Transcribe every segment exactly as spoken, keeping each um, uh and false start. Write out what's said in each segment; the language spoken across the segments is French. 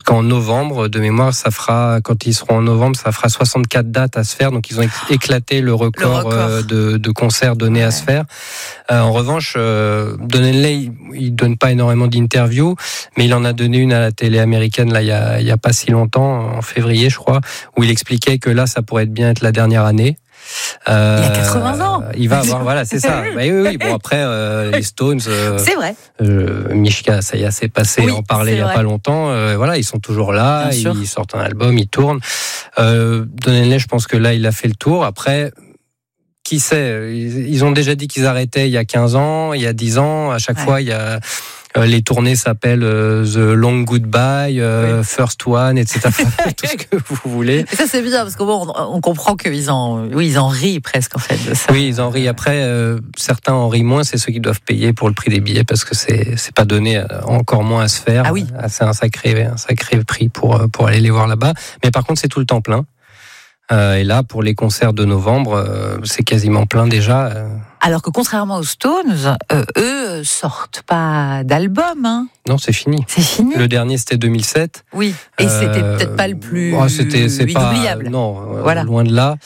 jusqu'en novembre. De mémoire, ça fera, quand ils seront en novembre, ça fera soixante-quatre dates à se faire. Donc, ils ont éclaté le record, le record. Euh, de, de concerts donnés ouais. à se faire. Euh, en revanche, euh, Don Henley, il, il donne pas énormément d'interviews, mais il en a donné une à la télé américaine, là, il y a, il y a pas si longtemps, en février, je crois, où il expliquait que là, ça pourrait être bien être la dernière année. Euh, il a quatre-vingts ans. Il va avoir, voilà, c'est ça. Bah, oui, oui, bon après euh, les Stones. Euh, c'est vrai. Euh, Mishka, ça y est, c'est passé. Oui, en parlait il y a vrai. pas longtemps. Euh, voilà, ils sont toujours là. Bien ils sûr. sortent un album, ils tournent. Euh, Don Henley, je pense que là, il a fait le tour. Après, qui sait? Ils ont déjà dit qu'ils arrêtaient il y a quinze ans, il y a dix ans. À chaque ouais. fois, il y a les tournées s'appellent euh, The Long Goodbye, euh, oui. First One, et cetera. Tout ce que vous voulez. Et ça c'est bien parce qu'on bon, on comprend qu'ils en, oui, ils en rient presque en fait de ça. Oui, ils en rient. Après, euh, certains en rient moins. C'est ceux qui doivent payer pour le prix des billets parce que c'est c'est pas donné encore moins à se faire. Ah oui. C'est un sacré un sacré prix pour pour aller les voir là-bas. Mais par contre, c'est tout le temps plein. Euh, et là, pour les concerts de novembre, euh, c'est quasiment plein déjà. Euh. Alors que contrairement aux Stones, euh, eux sortent pas d'album. Hein. Non, c'est fini. C'est fini. Le dernier, c'était deux mille sept. Oui, et euh, c'était peut-être pas le plus oh, c'était, c'est inoubliable. Pas, non, voilà. Loin de là.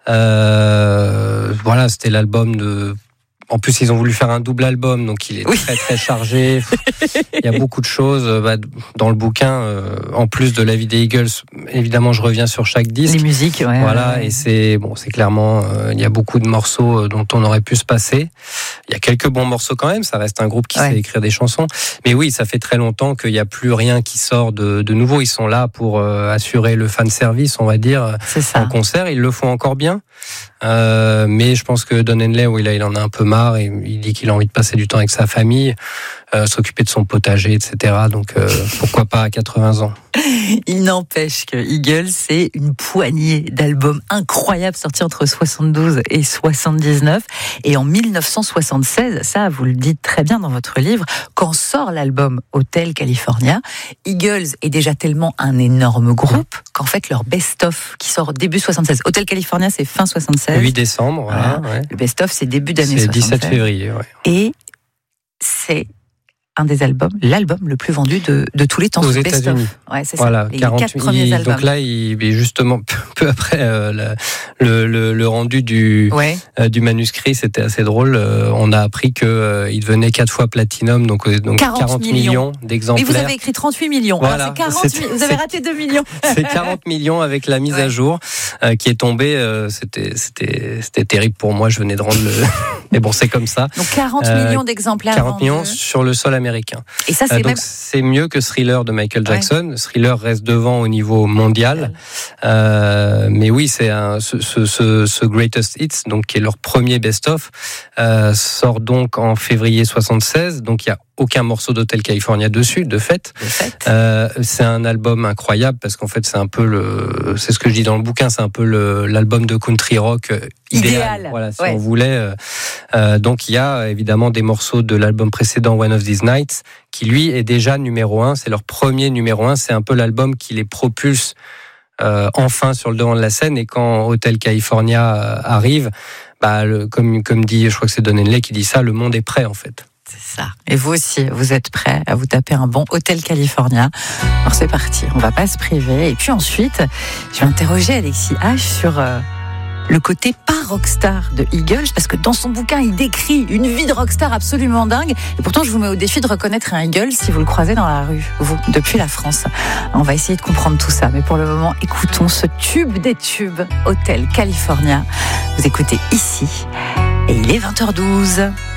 Euh, voilà, c'était l'album de... En plus, ils ont voulu faire un double album, donc il est oui. très très chargé. Il y a beaucoup de choses bah, dans le bouquin. Euh, en plus de la vie des Eagles, évidemment, je reviens sur chaque disque. Les musiques, ouais. Voilà, ouais. et c'est bon, c'est clairement, euh, il y a beaucoup de morceaux dont on aurait pu se passer. Il y a quelques bons morceaux quand même. Ça reste un groupe qui ouais. sait écrire des chansons. Mais oui, ça fait très longtemps qu'il n'y a plus rien qui sort de, de nouveau. Ils sont là pour euh, assurer le fan service, on va dire, c'est ça. en concert. Ils le font encore bien. Euh, mais je pense que Don Henley, oui, là, il en a un peu marre et il dit qu'il a envie de passer du temps avec sa famille, euh, s'occuper de son potager, et cetera. Donc, euh, pourquoi pas à quatre-vingts ans. Il n'empêche que Eagles, c'est une poignée d'albums incroyables sortis entre soixante-douze et soixante-dix-neuf. Et en dix-neuf cent soixante-seize, ça, vous le dites très bien dans votre livre, quand sort l'album Hotel California, Eagles est déjà tellement un énorme groupe qu'en fait, leur best-of qui sort début soixante-seize. Hotel California, c'est fin soixante-seize. huit décembre, voilà. voilà. Ouais. Le best-of, c'est début d'année c'est soixante-seize. dix-sept février, ouais. Et c'est un des albums, l'album le plus vendu de, de tous les temps. Aux États-Unis. Ouais, c'est voilà, ça. Les quarante, quatre premiers il, albums. Donc là, il est justement peu après euh, la, le, le, le rendu du ouais. euh, du manuscrit, c'était assez drôle. Euh, on a appris que euh, il devenait quatre fois platinum, donc donc quarante, quarante millions, millions d'exemplaires. Mais vous avez écrit trente-huit millions. Voilà. Alors c'est quarante, c'est, vous avez raté deux millions. C'est quarante millions avec la mise ouais. à jour euh, qui est tombée. Euh, c'était c'était c'était terrible pour moi. Je venais de rendre le. Mais bon, c'est comme ça. Donc quarante euh, millions d'exemplaires. quarante millions sur le sol américain. Et ça, c'est euh, donc même... c'est mieux que Thriller de Michael Jackson. Ouais. Thriller reste devant au niveau mondial. Euh, mais oui, c'est un, ce, ce, ce, ce Greatest Hits, donc qui est leur premier best-of, euh, sort donc en février soixante-seize. Donc il y a aucun morceau d'Hotel California dessus, de fait. De fait. Euh, c'est un album incroyable parce qu'en fait, c'est un peu le, c'est ce que je dis dans le bouquin, c'est un peu le, l'album de country rock idéal. idéal. Voilà, si ouais. on voulait. Euh, donc, il y a évidemment des morceaux de l'album précédent, One of These Nights, qui lui est déjà numéro un. C'est leur premier numéro un. C'est un peu l'album qui les propulse euh, enfin sur le devant de la scène. Et quand Hotel California euh, arrive, bah, le, comme, comme dit, je crois que c'est Don Henley qui dit ça, le monde est prêt en fait. C'est ça. Et vous aussi, vous êtes prêts à vous taper un bon Hotel California. Alors c'est parti, on va pas se priver. Et puis ensuite, je vais interroger Alexis H sur euh, le côté pas rockstar de Eagles, parce que dans son bouquin, il décrit une vie de rockstar absolument dingue. Et pourtant, je vous mets au défi de reconnaître un Eagles si vous le croisez dans la rue, vous, depuis la France. On va essayer de comprendre tout ça. Mais pour le moment, écoutons ce tube des tubes, Hotel California. Vous écoutez ici, et il est vingt heures douze.